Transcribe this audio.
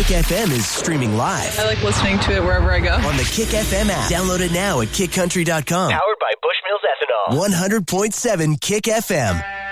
Kick FM is streaming live I like listening to it wherever I go. on the Kick FM app. Download it now at kickcountry.com. Powered by Bushmills Ethanol. 100.7 Kick FM.